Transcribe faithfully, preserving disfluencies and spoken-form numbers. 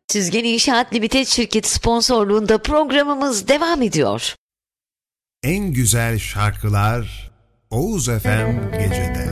Süzgen İnşaat Limited şirketi sponsorluğunda programımız devam ediyor. En güzel şarkılar Oğuz F M Gece'de.